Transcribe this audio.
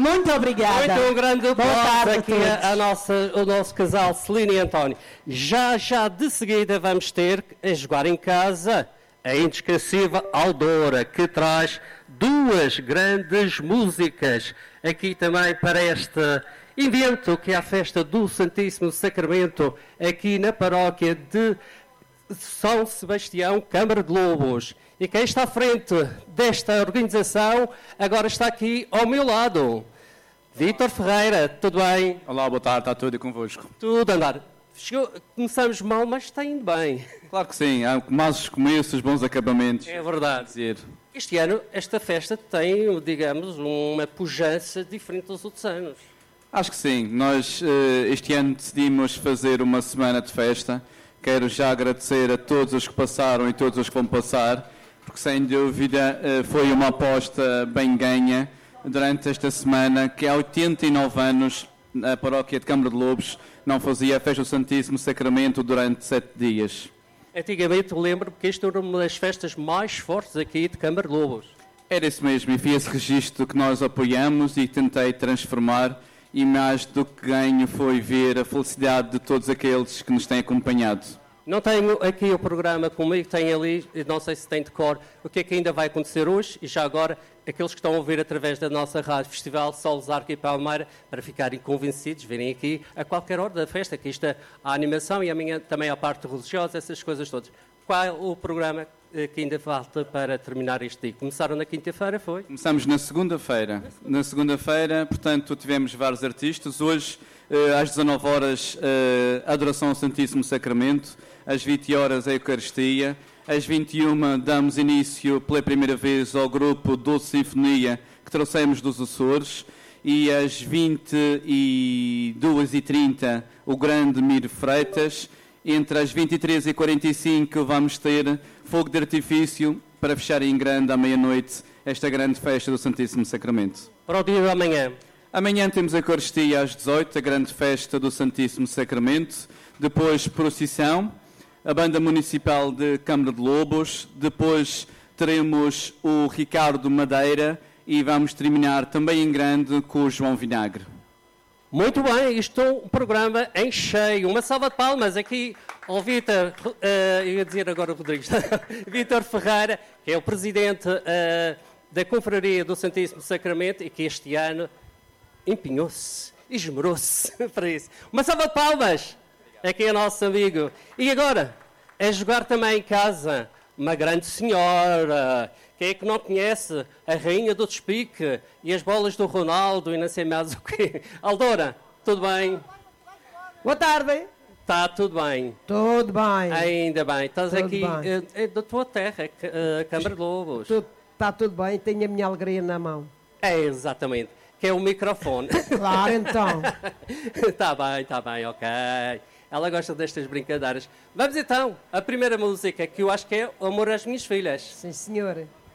Muito obrigada. Muito um grande Boa tarde aplauso aqui a o nosso casal Celina e António. Já de seguida vamos ter a jogar em casa a inesquecível Aldora, que traz duas grandes músicas aqui também para este evento, que é a festa do Santíssimo Sacramento, aqui na paróquia de São Sebastião, Câmara de Lobos. E quem está à frente desta organização agora está aqui ao meu lado. Vítor Ferreira, tudo bem? Olá, boa tarde, está tudo e convosco? Tudo a andar. Começamos mal, mas está indo bem. Claro que sim, há más começos, bons acabamentos. É verdade. Dizer. Este ano, esta festa tem, digamos, uma pujança diferente dos outros anos. Acho que sim, nós este ano decidimos fazer uma semana de festa. Quero já agradecer a todos os que passaram e todos os que vão passar, porque sem dúvida foi uma aposta bem ganha durante esta semana, que há 89 anos a paróquia de Câmara de Lobos não fazia a festa do Santíssimo Sacramento durante 7 dias. Antigamente, lembro-me que esta era uma das festas mais fortes aqui de Câmara de Lobos. Era isso mesmo, e foi esse registro que nós apoiamos e tentei transformar, e mais do que ganho foi ver a felicidade de todos aqueles que nos têm acompanhado. Não tenho aqui o programa comigo, tenho ali, não sei se tem de cor, o que é que ainda vai acontecer hoje, e já agora, aqueles que estão a ouvir através da nossa rádio Festival Solos Arco e Palmeira, para ficarem convencidos, virem aqui a qualquer hora da festa, que isto é a animação e amanhã também a parte religiosa, essas coisas todas. Qual é o programa que ainda falta para terminar este dia? Começaram na quinta-feira, foi? Começamos na segunda-feira. Na segunda-feira, portanto, tivemos vários artistas. Hoje, às 19 horas, a adoração ao Santíssimo Sacramento. Às 20 horas, a Eucaristia. Às 21, damos início pela primeira vez ao grupo Doce Sinfonia, que trouxemos dos Açores. E às 22h30, o grande Miro Freitas. Entre as 23h45 vamos ter fogo de artifício para fechar em grande à meia-noite esta grande festa do Santíssimo Sacramento. Para o dia de amanhã. Amanhã temos a Eucaristia às 18h, a grande festa do Santíssimo Sacramento. Depois procissão, a Banda Municipal de Câmara de Lobos. Depois teremos o Ricardo Madeira e vamos terminar também em grande com o João Vinagre. Muito bem, isto é um programa em cheio. Uma salva de palmas aqui ao Vítor, eu ia dizer agora o Rodrigues, Vítor Ferreira, que é o presidente da Confraria do Santíssimo Sacramento e que este ano empenhou-se, esmerou-se para isso. Uma salva de palmas, aqui é nosso amigo. E agora, é jogar também em casa uma grande senhora. Quem é que não conhece a rainha do despique e as bolas do Ronaldo e não sei mais o quê? Aldora, tudo bem? Boa tarde. Está tudo bem? Tudo bem. Ainda bem. Estás Tudo aqui bem. da tua terra, Câmara de Lobos. Está tudo bem, tenho a minha alegria na mão. É, exatamente. Que é o microfone. Claro, então. Está bem, ok. Ela gosta destas brincadeiras. Vamos então, a primeira música, que eu acho que é O Amor às Minhas Filhas. Sim, senhora.